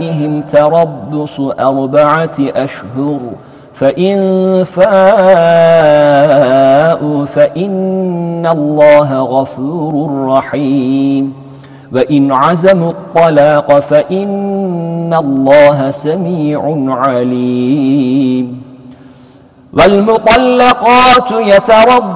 نسائهم تربص 4 أشهر فإن فاءوا فإن الله غفور رحيم وإن عزموا الطلاق فإن الله سميع عليم والمطلقات يتربصن